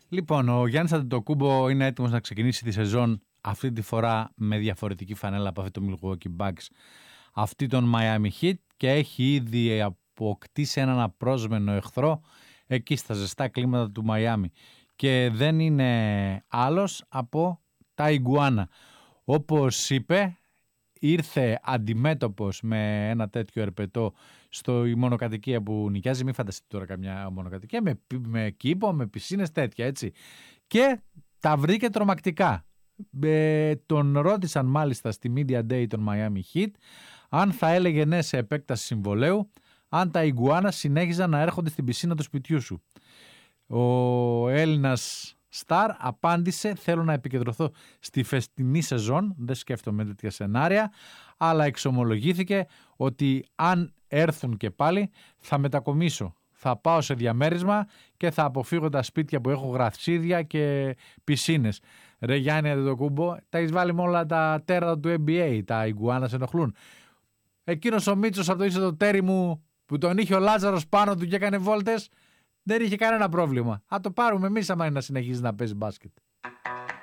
Λοιπόν, ο Γιάννης Αντετοκούμπο είναι έτοιμος να ξεκινήσει τη σεζόν αυτή τη φορά με διαφορετική φανέλα από αυτή το Milwaukee Bucks, αυτή τον Miami Heat, και έχει ήδη αποκτήσει έναν απρόσμενο εχθρό εκεί στα ζεστά κλίματα του Miami και δεν είναι άλλος από τα Ιγκουάνα. Όπως είπε, ήρθε αντιμέτωπος με ένα τέτοιο ερπετό στο η μονοκατοικία που νοικιάζει. Μην φανταστείτε τώρα καμιά μονοκατοικία με κήπο, με πισίνες, τέτοια έτσι. Και τα βρήκε τρομακτικά. Τον ρώτησαν μάλιστα στη Media Day των Miami Heat αν θα έλεγε ναι σε επέκταση συμβολαίου αν τα Ιγκουάνα συνέχιζαν να έρχονται στην πισίνα του σπιτιού σου. Ο Έλληνας Σταρ απάντησε: θέλω να επικεντρωθώ στη φεστινή σεζόν, δεν σκέφτομαι τέτοια σενάρια, αλλά εξομολογήθηκε ότι αν έρθουν και πάλι θα μετακομίσω. Θα πάω σε διαμέρισμα και θα αποφύγω τα σπίτια που έχω γραφσίδια και πισίνες. Ρε Γιάννη Αντετοκούμπο, τα έχεις βάλει με όλα τα τέρατα του NBA, τα Ιγκουάνα σε ενοχλούν. Εκείνος ο Μίτσος από το ίσο το τέρι μου που τον είχε ο Λάζαρος πάνω του και έκανε βόλτες, δεν είχε κανένα πρόβλημα. Θα το πάρουμε εμείς άμα είναι να συνεχίζει να παίζει μπάσκετ.